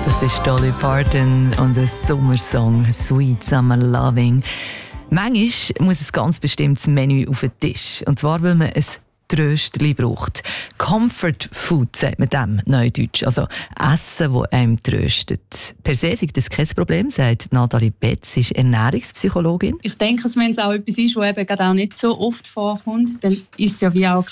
Das ist Dolly Parton und ein Sommersong «Sweet Summer Loving». Manchmal muss ein ganz bestimmtes Menü auf den Tisch. Und zwar, weil man ein Tröstli braucht. Comfort Food sagt man dem Neudeutsch. Also Essen, das einem tröstet. Per se ist das kein Problem, sagt Nathalie Betz, ist Ernährungspsychologin. Ich denke, wenn es auch etwas ist, das eben gerade auch nicht so oft vorkommt, dann ist es ja wie auch